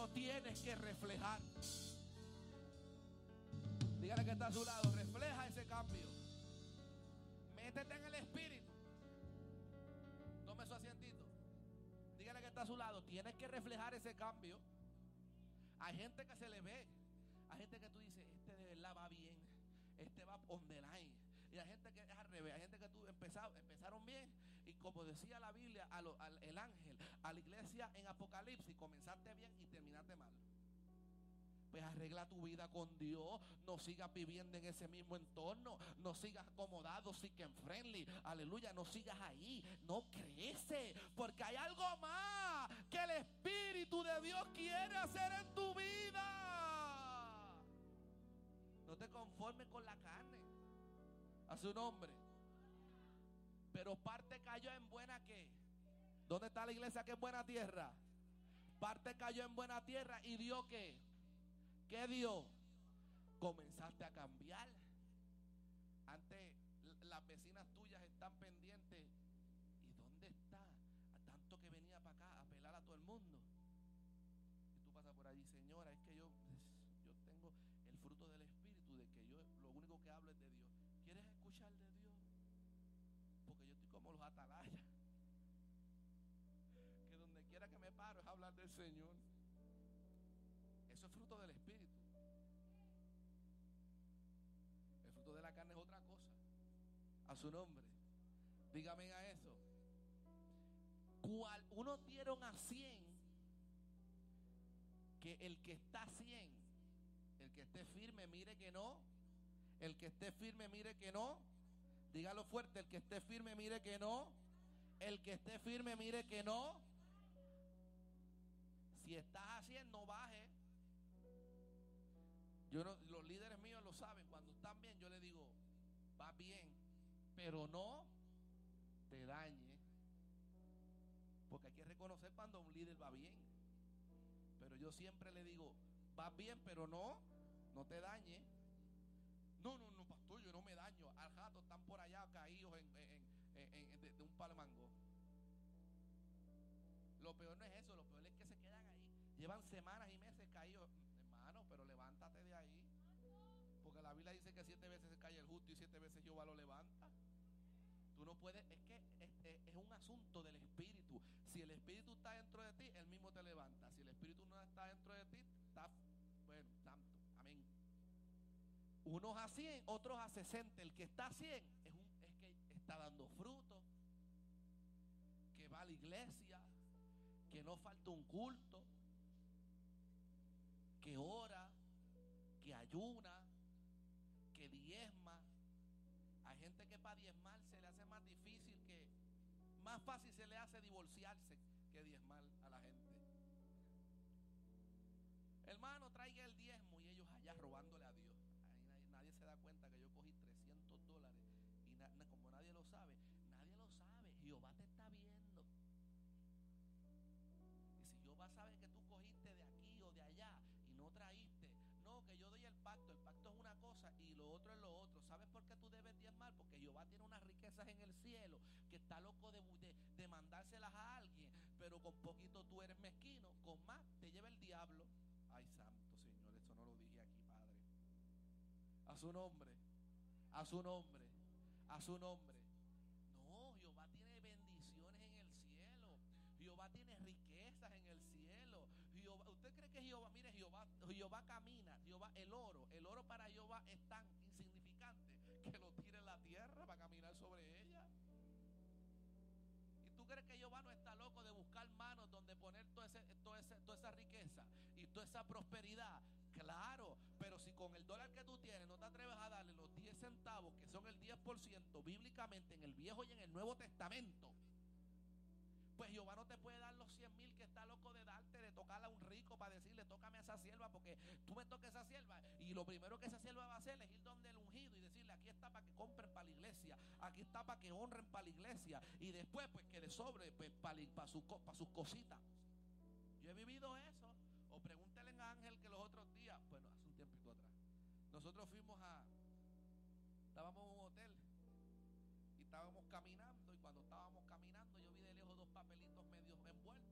tienes que reflejar. Dígale que está a su lado, refleja ese cambio. Métete en el espíritu. Tome su asientito. Dígale que está a su lado, tienes que reflejar ese cambio. Hay gente que se le ve. Hay gente que tú dices, este de verdad va bien, este va on the line. Y hay gente que es al revés. Hay gente que tú empezaron bien. Y como decía la Biblia, el ángel, a la iglesia en Apocalipsis, comenzaste bien y terminaste mal. Pues arregla tu vida con Dios. No sigas viviendo en ese mismo entorno. No sigas acomodado, seeking friendly. Aleluya, no sigas ahí. No crece, porque hay algo más que el Espíritu de Dios quiere hacer en tu vida. No te conformes con la carne. A su nombre. Pero parte cayó en buena ¿qué? ¿Dónde está la iglesia que es buena tierra? Parte cayó en buena tierra y dio ¿qué? ¿Qué dio? Comenzaste a cambiar. Antes las vecinas tuyas están pendientes. ¿Y dónde está? A tanto que venía para acá a pelar a todo el mundo. Y tú pasas por allí, señora, es que yo tengo el fruto del Espíritu, de que yo lo único que hablo es de Dios. ¿Quieres escuchar de Dios? Porque yo estoy como los atalayas, que donde quiera que me paro es hablar del Señor. Eso es fruto del Espíritu. El fruto de la carne es otra cosa. A su nombre. Dígame a eso. Unos dieron a 100, que el que está a 100, el que esté firme mire que no. El que esté firme mire que no. Dígalo fuerte, el que esté firme mire que no. El que esté firme mire que no. Si estás a 100, no baje. Los líderes míos lo saben. Cuando están bien, yo les digo, va bien, pero no te dañe. Porque hay que reconocer cuando un líder va bien. Pero yo siempre le digo, va bien, pero no te dañe. No, pastor, yo no me daño. Al rato están por allá caídos de un palo de mango. Lo peor no es eso, lo peor es que se quedan ahí. Llevan semanas y meses caídos. Hermano, pero levántate de ahí. Porque la Biblia dice que 7 veces se cae el justo y 7 veces Jehová lo levanta. Tú no puedes, es que es un asunto del Espíritu. Si el Espíritu está dentro de ti, Él mismo te levanta. Si el Espíritu no está dentro de ti, está, bueno, santo, amén. Unos a 100, otros a 60. El que está a 100 es que está dando fruto, que va a la iglesia, que no falta un culto, que ora, que ayuna, que diezma. Hay gente que para diezmar se le hace más difícil, más fácil se le hace divorciarse que diezmar a la gente. Hermano, traiga el diezmo, y ellos allá robándole a Dios. Ahí nadie se da cuenta que yo cogí $300 y como nadie lo sabe, Jehová te está viendo. Y si Jehová sabe que tú cogiste de aquí o de allá y no traíste, no, que yo doy el pacto es una cosa y lo otro es lo otro. ¿Sabes por qué tú debes diezmar? Porque Jehová tiene unas riquezas en el cielo que está loco de mandárselas a alguien, pero con poquito tú eres mezquino, con más te lleva el diablo. Ay, santo Señor, esto no lo dije aquí, Padre. A su nombre, a su nombre, a su nombre. No, Jehová tiene bendiciones en el cielo. Jehová tiene riquezas en el cielo. ¿Usted cree que Jehová, mire, Jehová camina, el oro para Jehová es tan insignificante que lo tira en la tierra para caminar sobre ella? ¿Y tú crees que Jehová no está loco de buscar manos donde poner toda esa riqueza y toda esa prosperidad? Claro, pero si con el dólar que tú tienes no te atreves a darle los 10 centavos, que son el 10% bíblicamente en el Viejo y en el Nuevo Testamento, pues Jehová no te puede dar los 100,000 que está loco de darte, de tocarle a un rico para decirle, tócame a esa sierva, porque tú me toques a esa sierva. Y lo primero que esa sierva va a hacer es ir donde el ungido y decirle, aquí está para que compren para la iglesia, aquí está para que honren para la iglesia. Y después, pues que le sobre pues, para sus cositas. Yo he vivido eso. O pregúntale a Ángel que los otros días, bueno, hace un tiempito atrás, nosotros estábamos en un hotel y estábamos caminando.